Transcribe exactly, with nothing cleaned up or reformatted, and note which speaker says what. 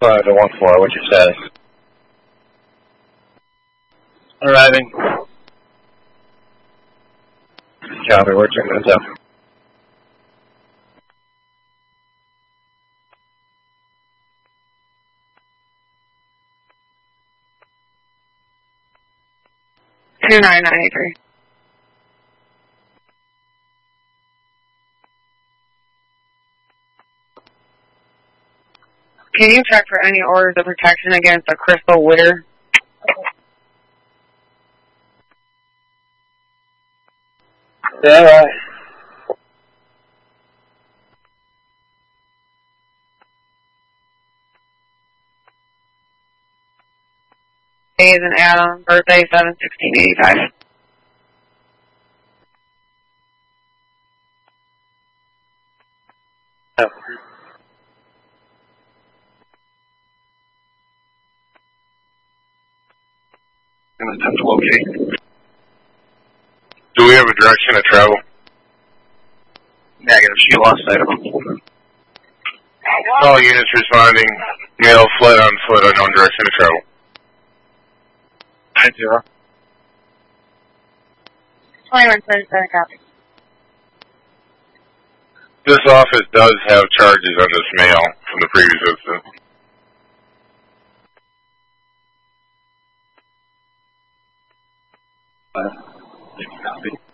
Speaker 1: Five to one four, what's your status? Arriving. Copy, we're checking this out.
Speaker 2: Two nine nine eight three. Can you check for any orders of protection against a crystal litter?
Speaker 1: Yeah, right.
Speaker 2: A is an Adam, birthday seven sixteen eighty five.
Speaker 1: Oh. I'm going to attempt to locate.
Speaker 3: Do we have a direction of travel?
Speaker 1: Negative, she lost sight of him.
Speaker 3: All units responding. Male fled on foot, unknown direction of travel.
Speaker 1: nine zero.
Speaker 2: twenty-one thirty-seven copy.
Speaker 3: This office does have charges on this male from the previous incident.
Speaker 1: Uh, copy.